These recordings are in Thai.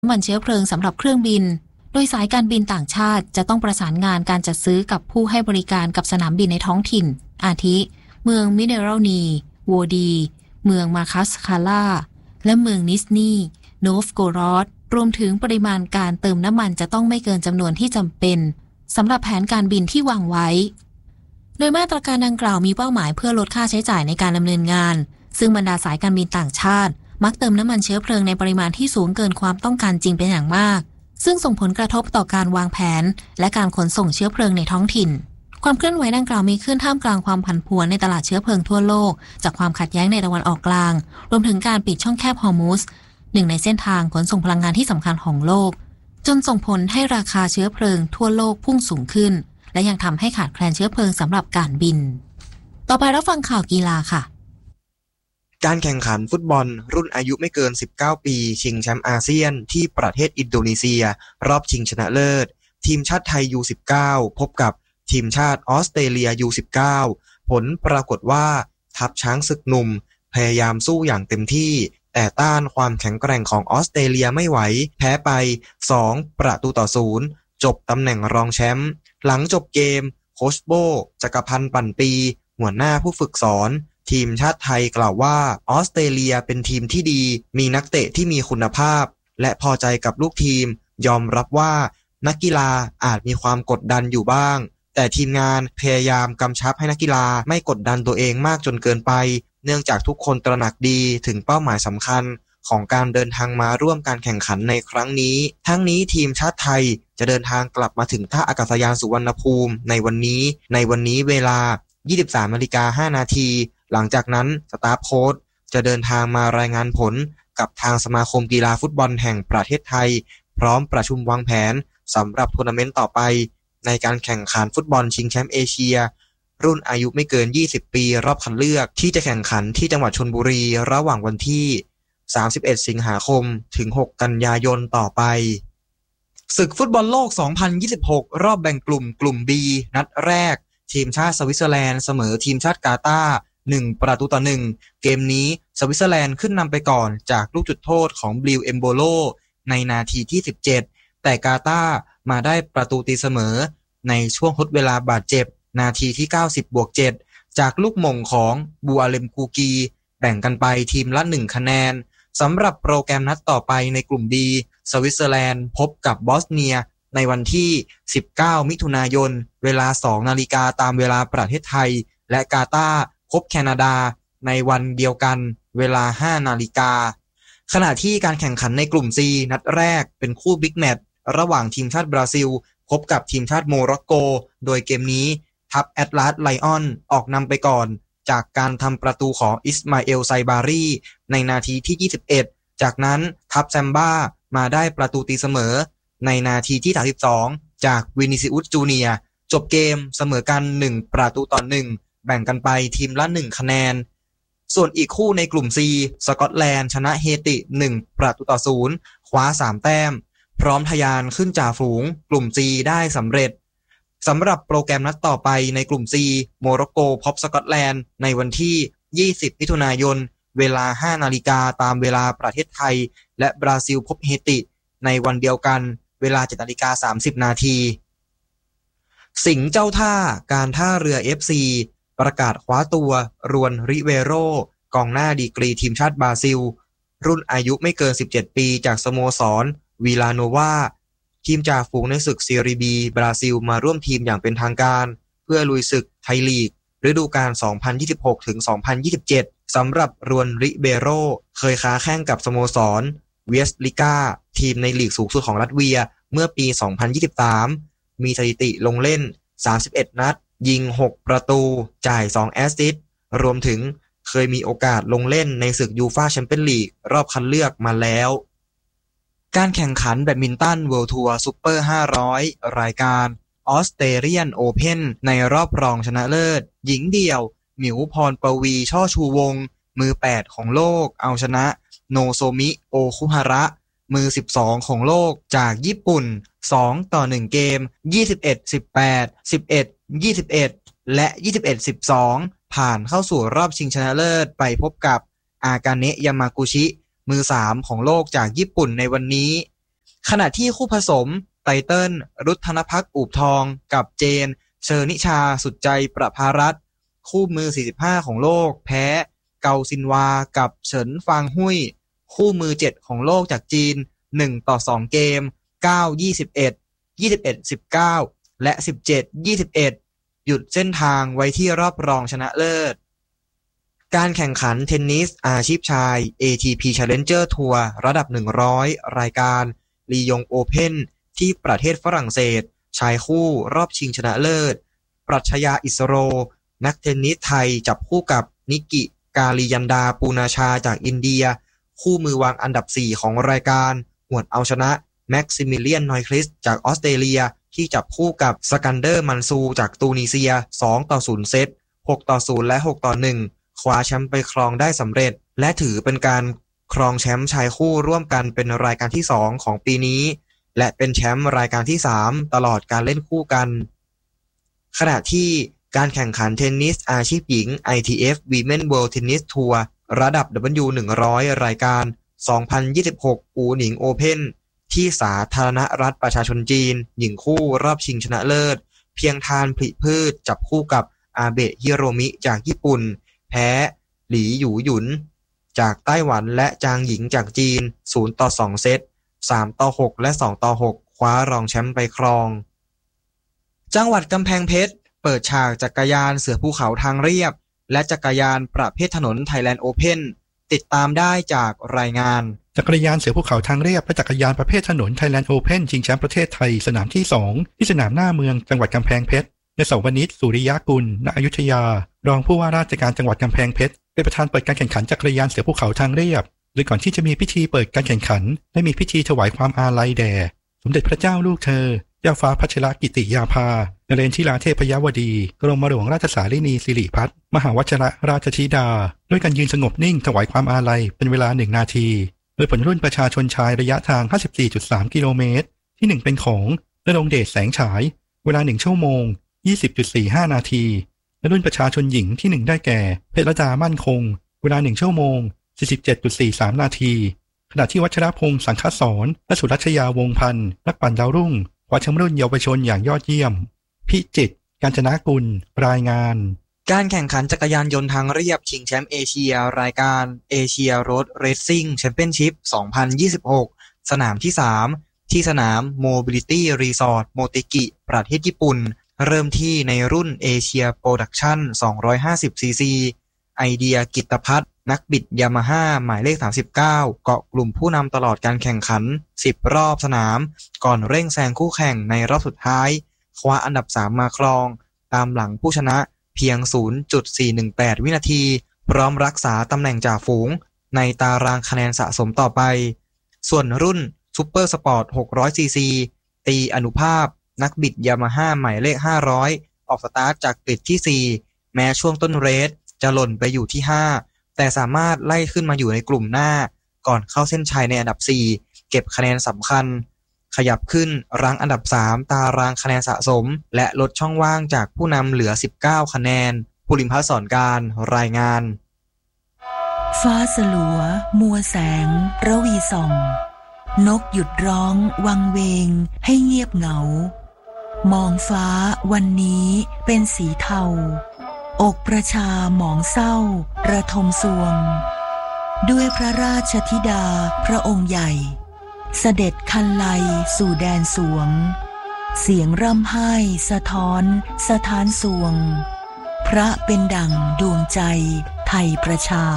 น้ำมันเชื้อเพลิงสำหรับเครื่องบินโดยสายการบินต่างชาติจะต้องประสานงานการจัดซื้อกับผู้ให้บริการกับสนามบินในท้องถิ่นอาทิเมืองมิเนรัลนีโวดีเมืองมาคัสคาล่าและเมืองนิสนีโนฟโกรอดรวมถึงปริมาณการเติมน้ำมันจะต้องไม่เกินจำนวนที่จำเป็นสำหรับแผนการบินที่วางไว้โดยมาตรการดังกล่าวมีเป้าหมายเพื่อลดค่าใช้จ่ายในการดำเนินงานซึ่งบรรดาสายการบินต่างชาติมักเติมน้ำมันเชื้อเพลิงในปริมาณที่สูงเกินความต้องการจริงเป็นอย่างมากซึ่งส่งผลกระทบต่อการวางแผนและการขนส่งเชื้อเพลิงในท้องถิ่นความเคลื่อนไหวดังกล่าวมีขึ้นท่ามกลางความผันผวนในตลาดเชื้อเพลิงทั่วโลกจากความขัดแย้งในตะวันออกกลางรวมถึงการปิดช่องแคบฮอร์มุซหนึ่งในเส้นทางขนส่งพลังงานที่สำคัญของโลกจนส่งผลให้ราคาเชื้อเพลิงทั่วโลกพุ่งสูงขึ้นและยังทำให้ขาดแคลนเชื้อเพลิงสำหรับการบินต่อไปรับฟังข่าวกีฬาค่ะการแข่งขันฟุตบอลรุ่นอายุไม่เกิน19ปีชิงแชมป์อาเซียนที่ประเทศอินโดนีเซียรอบชิงชนะเลิศทีมชาติไทย U19 พบกับทีมชาติออสเตรเลีย U19 ผลปรากฏว่าทัพช้างศึกหนุ่มพยายามสู้อย่างเต็มที่แต่ต้านความแข็งแกร่งของออสเตรเลียไม่ไหวแพ้ไป2-0จบตำแหน่งรองแชมป์หลังจบเกมโค้ชโบจักรพันธ์ปั่นปีหัวหน้าผู้ฝึกสอนทีมชาติไทยกล่าวว่าออสเตรเลียเป็นทีมที่ดีมีนักเตะที่มีคุณภาพและพอใจกับลูกทีมยอมรับว่านักกีฬาอาจมีความกดดันอยู่บ้างแต่ทีมงานพยายามกำชับให้นักกีฬาไม่กดดันตัวเองมากจนเกินไปเนื่องจากทุกคนตระหนักดีถึงเป้าหมายสำคัญของการเดินทางมาร่วมการแข่งขันในครั้งนี้ทั้งนี้ทีมชาติไทยจะเดินทางกลับมาถึงท่าอากาศยานสุวรรณภูมิในวันนี้เวลา 23:05 น.หลังจากนั้นสตาฟโค้ชจะเดินทางมารายงานผลกับทางสมาคมกีฬาฟุตบอลแห่งประเทศไทยพร้อมประชุมวางแผนสำหรับทัวร์นาเมนต์ต่อไปในการแข่งขันฟุตบอลชิงแชมป์เอเชียรุ่นอายุไม่เกิน20ปีรอบคัดเลือกที่จะแข่งขันที่จังหวัดชลบุรีระหว่างวันที่31สิงหาคมถึง6กันยายนต่อไปศึกฟุตบอลโลก2026รอบแบ่งกลุ่ม B นัดแรกทีมชาติสวิตเซอร์แลนด์เสมอทีมชาติกาตาร์1-1เกมนี้สวิตเซอร์แลนด์ขึ้นนำไปก่อนจากลูกจุดโทษของบลิวเอมโบโลในนาทีที่17แต่กาตาร์มาได้ประตูตีเสมอในช่วงทดเวลาบาดเจ็บนาทีที่90+7จากลูกหม่งของบูอาเลมกูกีแบ่งกันไปทีมละ1คะแนนสำหรับโปรแกรมนัดต่อไปในกลุ่ม D สวิตเซอร์แลนด์พบกับบอสเนียในวันที่19มิถุนายนเวลา 2 นาฬิกาตามเวลาประเทศไทยและกาตาร์พบแคนาดาในวันเดียวกันเวลา 5 นาฬิกาขณะที่การแข่งขันในกลุ่ม C นัดแรกเป็นคู่บิ๊กแมตช์ระหว่างทีมชาติบราซิลพบกับทีมชาติโมร็อกโกโดยเกมนี้ทัพแอตลาสไลออนออกนำไปก่อนจากการทำประตูของอิสมาเอลไซบารีในนาทีที่21จากนั้นทัพแซมบ้ามาได้ประตูตีเสมอในนาทีที่32จากวินิซิอุสจูเนียร์จบเกมเสมอกัน1-1แบ่งกันไปทีมละ1คะแนนส่วนอีกคู่ในกลุ่ม C สกอตแลนด์ชนะเฮติ1-0คว้า3แต้มพร้อมทะยานขึ้นจ่าฝูงกลุ่ม C ได้สำเร็จสำหรับโปรแกรมนัดต่อไปในกลุ่ม C โมร็อกโกพบสกอตแลนด์ในวันที่20มิถุนายนเวลา 5 นาฬิกาตามเวลาประเทศไทยและบราซิลพบเฮติในวันเดียวกันเวลา 7:30 นาทีสิงห์เจ้าท่าการท่าเรือ FC ประกาศคว้าตัวรวนริเวโรกองหน้าดีกรีทีมชาติบราซิลรุ่นอายุไม่เกิน17ปีจากสโมสรวิลาโนวาทีมจ่าฝูงในศึกซีรีบีบราซิลมาร่วมทีมอย่างเป็นทางการเพื่อลุยศึกไทยลีกฤดูกาล 2026-2027 สำหรับรวนริเบโรเคยค้าแข่งกับสโมสรเวสลิก้าทีมในลีกสูงสุดของรัสเวียเมื่อปี 2023 มีสถิติลงเล่น31นัดยิง6ประตูจ่าย2แอสซิสต์รวมถึงเคยมีโอกาสลงเล่นในศึกยูฟ่าแชมเปี้ยนลีกรอบคัดเลือกมาแล้วการแข่งขันแบดมินตันเวิลด์ทัวร์ซุปเปอร์500รายการออสเตรเลียนโอเพ่นในรอบรองชนะเลิศหญิงเดี่ยวหมิวพรปวีช่อชูวงศ์มือ8ของโลกเอาชนะโนโซมิโอคุฮาระมือ12ของโลกจากญี่ปุ่น2-1เกม21-18 11-21และ21-12ผ่านเข้าสู่รอบชิงชนะเลิศไปพบกับอากาเนะยามากุชิมือ3ของโลกจากญี่ปุ่นในวันนี้ขณะที่คู่ผสมไตเติ้ลรุทธนภักดิ์อูบทองกับเจนเชอร์นิชาสุดใจประภารัตน์คู่มือ45ของโลกแพ้เกาซินวากับเฉินฟางหุ้ยคู่มือ7ของโลกจากจีน1-2เกม9-21 21-19และ17-21หยุดเส้นทางไว้ที่รอบรองชนะเลิศการแข่งขันเทนนิสอาชีพชาย ATP Challenger Tour ระดับ100รายการลียงโอเพ่นที่ประเทศฝรั่งเศสชายคู่รอบชิงชนะเลิศปรัชญาอิสโรนักเทนนิสไทยจับคู่กับนิกิกาลิยันดาปูนาชาจากอินเดียคู่มือวางอันดับ4ของรายการหวดเอาชนะแม็กซิมิเลียนนอยคลิสจากออสเตรเลียที่จับคู่กับสกันเดอร์มันซูจากตูนิเซีย2-0เซต6-0และ6-1คว้าแชมป์ไปครองได้สำเร็จและถือเป็นการครองแชมป์ชายคู่ร่วมกันเป็นรายการที่2ของปีนี้และเป็นแชมป์รายการที่3ตลอดการเล่นคู่กันขณะที่การแข่งขันเทนนิสอาชีพหญิง ITF Women World Tennis Tour ระดับ W100 รายการ2026อูหนิงโอเพ่นที่สาธารณรัฐประชาชนจีนหญิงคู่รอบชิงชนะเลิศเพียงทานผลิพืชจับคู่กับอาเบะฮิโรมิจากญี่ปุ่นแพ้หลี่หยูหยุนจากไต้หวันและจางหญิงจากจีน0-2เซต3-6และ2-6คว้ารองแชมป์ไปครองจังหวัดกำแพงเพชรเปิดฉากจักรยานเสือภูเขาทางเรียบและจักรยานประเภทถนน Thailand Open ติดตามได้จากรายงานจักรยานเสือภูเขาทางเรียบและจักรยานประเภทถนน Thailand Open ชิงแชมป์ประเทศไทยสนามที่2ที่สนามหน้าเมืองจังหวัดกำแพงเพชรในเสาวนิช สุริยกุล ณ อยุธยารองผู้ว่าราชการจังหวัดกำแพงเพชรเป็นประธานเปิดการแข่งขันจักรยานเสือภูเขาทางเรียบโดยก่อนที่จะมีพิธีเปิดการแข่งขันได้มีพิธีถวายความอาลัยแด่สมเด็จพระเจ้าลูกเธอเจ้าฟ้าพัชรกิติยาภานเรนทิราเทพยวดีกรมหลวงราชสารินีสิริพัฒน์มหาวชิรราชธิดาด้วยการยืนสงบนิ่งถวายความอาลัยเป็นเวลา1นาทีโดยผลรุ่นประชาชนชายระยะทาง 54.3 กิโลเมตรที่1เป็นของณรงค์เดชแสงฉายเวลา1ชั่วโมง 20.45 นาทีและรุ่นประชาชนหญิงที่1ได้แก่เพชรดามั่นคงเวลา1ชั่วโมง 47.43 นาทีขณะที่วัชรพงษ์สังฆสรและสุรัชยาวงศ์พันธ์นักปั่นดาวรุ่งคว้าแชมป์รุ่นเยาวชนอย่างยอดเยี่ยมพิจิตรกาญจนกุลรายงานการแข่งขันจักรยานยนต์ทางเรียบชิงแชมป์เอเชียรายการเอเชียโรดเรซซิ่งแชมเปี้ยนชิพ2026สนามที่3ที่สนาม Mobility Resort โมเตกิประเทศญี่ปุ่นเริ่มที่ในรุ่นเอเชียโปรดักชั่น250 ซีซีไอเดียกิตตภัทรนักบิดยามาฮ่าหมายเลข39เกาะกลุ่มผู้นำตลอดการแข่งขัน10รอบสนามก่อนเร่งแซงคู่แข่งในรอบสุดท้ายคว้าอันดับ3มาครองตามหลังผู้ชนะเพียง 0.418 วินาทีพร้อมรักษาตำแหน่งจ่าฝูงในตารางคะแนนสะสมต่อไปส่วนรุ่นซุปเปอร์สปอร์ต600 ซีซีตีอนุภาพนักบิดยามาฮ่าหมายเลข500ออกสตาร์ทจากปิดที่4แม้ช่วงต้นเรสจะหล่นไปอยู่ที่5แต่สามารถไล่ขึ้นมาอยู่ในกลุ่มหน้าก่อนเข้าเส้นชัยในอันดับ4เก็บคะแนนสำคัญขยับขึ้นรั้งอันดับ3ตารางคะแนนสะสมและลดช่องว่างจากผู้นำเหลือ19คะแนนภูริพัฒน์สอนการรายงานฟ้าสลัวมัวแสงระวีส่องนกหยุดร้องวังเวงให้เงียบเหงามองฟ้าวันนี้เป็นสีเทาอกประชาหมองเศร้าระทมสวงด้วยพระราชธิดาพระองค์ใหญ่เสด็จคันไลสู่แดนสวงเสียงร่ำไห้สะท้อนสถานสวงพระเป็นดั่งดวงใจไทยประชา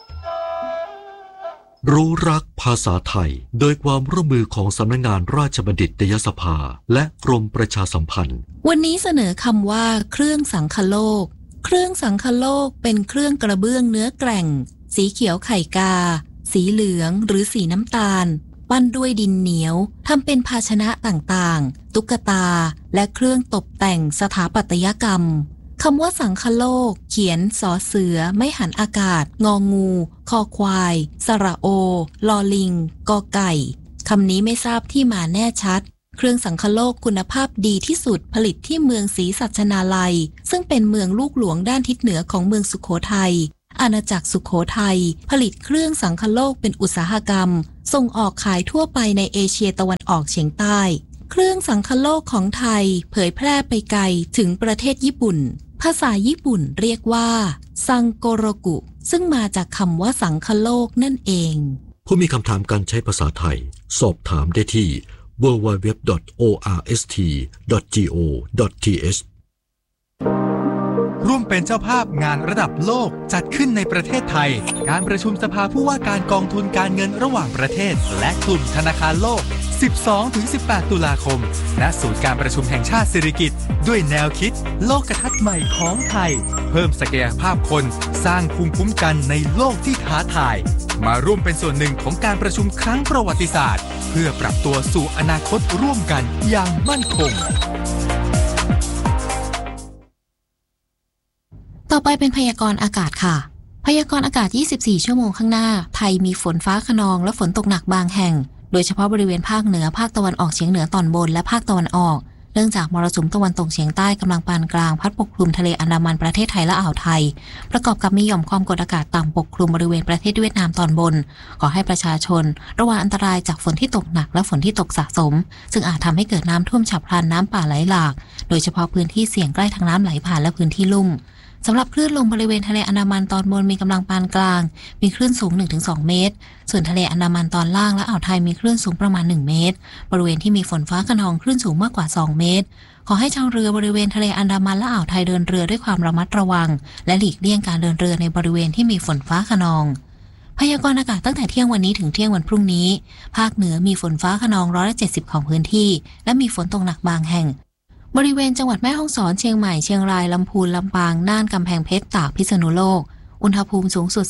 รู้รักภาษาไทยโดยความร่วมมือของสำนักงานราชบัณฑิตยสภาและกรมประชาสัมพันธ์วันนี้เสนอคำว่าเครื่องสังคโลกเครื่องสังคโลกเป็นเครื่องกระเบื้องเนื้อแกร่งสีเขียวไข่กาสีเหลืองหรือสีน้ำตาลปั้นด้วยดินเหนียวทำเป็นภาชนะต่างๆตุ๊กตาและเครื่องตกแต่งสถาปัตยกรรมคำว่าสังคโลกเขียนสอเสือไม่หันอากาศงองูคอควายสระโอลอลิงกอไก่คำนี้ไม่ทราบที่มาแน่ชัดเครื่องสังคโลกคุณภาพดีที่สุดผลิตที่เมืองศรีสัชนาลัยซึ่งเป็นเมืองลูกหลวงด้านทิศเหนือของเมืองสุโขทัยอาณาจักรสุโขทัยผลิตเครื่องสังคโลกเป็นอุตสาหกรรมส่งออกขายทั่วไปในเอเชียตะวันออกเฉียงใต้เครื่องสังคโลกของไทยเผยแพร่ไปไกลถึงประเทศญี่ปุ่นภาษาญี่ปุ่นเรียกว่าซังโกโรกุซึ่งมาจากคำว่าสังคโลกนั่นเองผู้มีคำถามการใช้ภาษาไทยสอบถามได้ที่ www.orst.go.th ร่วมเป็นเจ้าภาพงานระดับโลกจัดขึ้นในประเทศไทยการประชุมสภาผู้ว่าการกองทุนการเงินระหว่างประเทศและกลุ่มธนาคารโลก 12-18 ตุลาคมณศูนย์การประชุมแห่งชาติสิริกิติ์ด้วยแนวคิดโลกทัศน์ใหม่ของไทยเพิ่มศักยภาพคนสร้างภูมิคุ้มกันในโลกที่ท้าทายมาร่วมเป็นส่วนหนึ่งของการประชุมครั้งประวัติศาสตร์เพื่อปรับตัวสู่อนาคตร่วมกันอย่างมั่นคงต่อไปเป็นพยากรณ์อากาศค่ะพยากรณ์อากาศ24ชั่วโมงข้างหน้าไทยมีฝนฟ้าคะนองและฝนตกหนักบางแห่งโดยเฉพาะบริเวณภาคเหนือภาคตะวันออกเฉียงเหนือตอนบนและภาคตะวันออกเนื่องจากมรสุมตะวันตกเฉียงใต้กำลังปานกลางพัดปกคลุมทะเลอันดามันประเทศไทยและอ่าวไทยประกอบกับมีหย่อมความกดอากาศต่ำปกคลุมบริเวณประเทศเวียดนามตอนบนขอให้ประชาชนระวังอันตรายจากฝนที่ตกหนักและฝนที่ตกสะสมซึ่งอาจทำให้เกิดน้ำท่วมฉับพลันน้ำป่าไหลหลากโดยเฉพาะพื้นที่เสี่ยงใกล้ทางน้ำไหลผ่านและพื้นที่ลุ่มสำหรับคลื่นลมบริเวณทะเลอันดามันตอนบนมีกำลังปานกลางมีคลื่นสูง 1-2 เมตรส่วนทะเลอันดามันตอนล่างและอ่าวไทยมีคลื่นสูงประมาณ1เมตรบริเวณที่มีฝนฟ้าคะนองคลื่นสูงมากกว่า2เมตรขอให้ชาวเรือบริเวณทะเลอันดามันและอ่าวไทยเดินเรือด้วยความระมัดระวังและหลีกเลี่ยงการเดินเรือในบริเวณที่มีฝนฟ้าคะนองพยากรณ์อากาศตั้งแต่เที่ยงวันนี้ถึงเที่ยงวันพรุ่งนี้ภาคเหนือมีฝนฟ้าคะนอง170ของพื้นที่และมีฝนตกหนักบางแห่งบริเวณจังหวัดแม่ฮ่องสอนเชียงใหม่เชียงรายลำพูนลำปางน่านกำแพงเพชรตากพิษณุโลกอุณหภูมิสูงสุด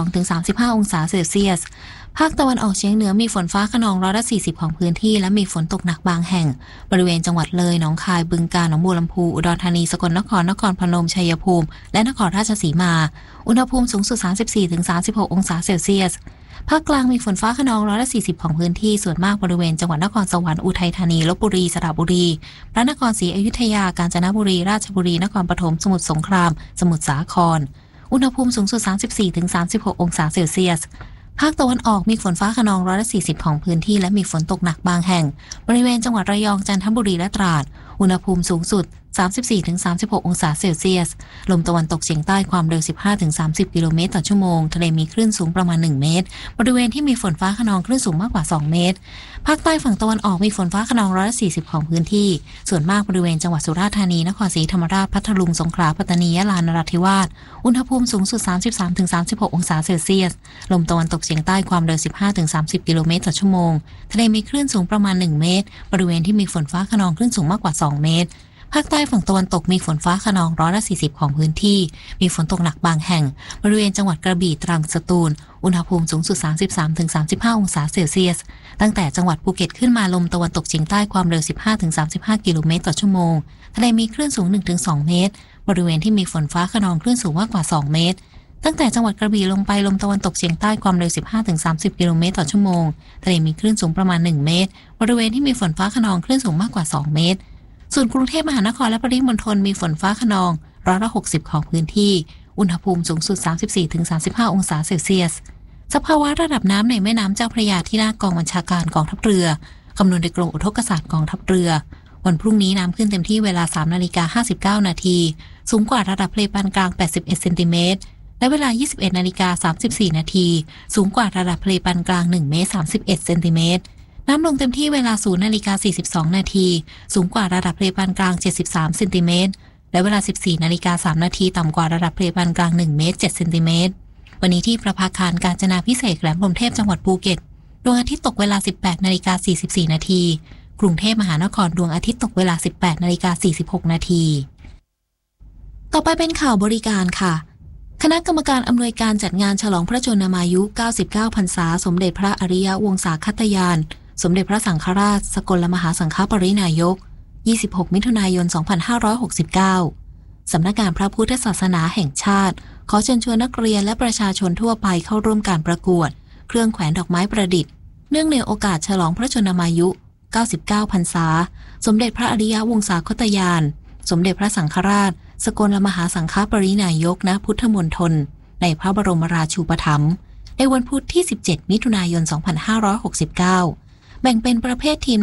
32-35 องศาเซลเซียสภาคตะวันออกเฉียงเหนือมีฝนฟ้าคะนอง140ของพื้นที่และมีฝนตกหนักบางแห่งบริเวณจังหวัดเลยหนองคายบึงกาฬหนองบัวลำพูอุดรธานีสกลนครนครพนมชัยภูมิและนครราชสีมาอุณหภูมิสูงสุด 34-36 องศาเซลเซียสภาคกลางมีฝนฟ้าคะนอง140ของพื้นที่ส่วนมากบริเวณจังหวัดนครสวรรค์อุทัยธานีลพบุรีสระบุรีพระนครศรีอยุธยากาญจนบุรีราชบุรีนครปฐมสมุทรสงครามสมุทรสาครอุณหภูมิสูงสุด 34-36 องศาเซลเซียสภาคตะวันออกมีฝนฟ้าคะนอง140ของพื้นที่และมีฝนตกหนักบางแห่งบริเวณจังหวัดระยองจันทบุรีและตราดอุณหภูมิสูงสุด 34-36 องศาเซลเซียสลมตะวันตกเฉียงใต้ความเร็ว 15-30 กิโลเมตรต่อชั่วโมงทะเลมีคลื่นสูงประมาณ1เมตรบริเวณที่มีฝนฟ้าคะนองคลื่นสูงมากกว่า2เมตรภาคใต้ฝั่งตะวันออกมีฝนฟ้าคะนอง140ของพื้นที่ส่วนมากบริเวณจังหวัดสุราษฎร์ธานีนครศรีธรรมราชพัทลุงสงขลาปัตตานียะลานราธิวาสอุณหภูมิสูงสุด 33-36 องศาเซลเซียสลมตะวันตกเฉียงใต้ความเร็ว 15-30 กิโลเมตรต่อชั่วโมงทะเลมีคลื่นสูงประมาณ1เมตรบริเวณที่มีฝนฟ้าคะนองคลื่นสูงมากกว่า2เมตรภาคใต้ฝั่งตะวันตกมีฝนฟ้าคะนอง140ของพื้นที่มีฝนตกหนักบางแห่งบริเวณจังหวัดกระบี่ตรังสตูลอุณหภูมิสูงสุด 33-35 องศาเซลเซียสตั้งแต่จังหวัดภูเก็ตขึ้นมาลมตะวันตกเฉียงใต้ความเร็ว 15-35 กิโลเมตรต่อชั่วโมงทะเลมีคลื่นสูง 1-2 เมตรบริเวณที่มีฝนฟ้าคะนองคลื่นสูงมากกว่า2เมตรตั้งแต่จังหวัดกระบี่ลงไปลมตะวันตกเฉียงใต้ความเร็ว 15-30 กิโลเมตรต่อชั่วโมงทะเลมีคลื่นสูงประมาณ1เมตรบริเวณที่มีฝนฟ้าคะนองคลื่นสูงมากกว่า2เมตรส่วนกรุงเทพมหานครและปริมณฑลมีฝนฟ้าคะนอง160ของพื้นที่อุณหภูมิสูงสุด 34-35 องศาเซลเซียสสภาวะระดับน้ำในแม่น้ำเจ้าพระยาที่หน้ากองบัญชาการกองทัพเรือคำนวณโดยกรมอุทกศาสตร์กองทัพเรือวันพรุ่งนี้น้ำขึ้นเต็มที่เวลา 3:59 นาทีสูงกว่าระดับทะเลปานกลาง81เซนติเมตรและเวลา 21:34 นาทีสูงกว่าระดับทะเลปานกลาง1เมตร31เซนติเมตรน้ำลงเต็มที่เวลา 0:42 นาทีสูงกว่าระดับทะเลปานกลาง73เซนติเมตรและเวลา 14:03 นาทีต่ำกว่าระดับทะเลปานกลาง1เมตร7เซนติเมตรวันนี้ที่ประภาคารกาญจนาภิเษกแหลมพรหมเทพจังหวัดภูเก็ตดวงอาทิตย์ตกเวลา 18:44 นาทีกรุงเทพมหานครดวงอาทิตย์ตกเวลา 18:46 นาทีต่อไปเป็นข่าวบริการค่ะคณะกรรมการอำนวยการจัดงานฉลองพระชนมายุ99พรรษาสมเด็จพระอริยวงศาคตยานสมเด็จพระสังฆราชสกลมหาสังฆปรินายก26มิถุนายน2569สำนักงานพระพุทธศาสนาแห่งชาติขอเชิญชวนนักเรียนและประชาชนทั่วไปเข้าร่วมการประกวดเครื่องแขวนดอกไม้ประดิษฐ์เนื่องในโอกาสฉลองพระชนมายุ99พรรษาสมเด็จพระอริยวงศาคตยานสมเด็จพระสังฆราชสกลมหาสังฆปรินายกณพุทธมณฑลในพระบรมราชูปถัมภ์ในวันพุธที่ 17 มิถุนายน 2569 แบ่งเป็นประเภททีม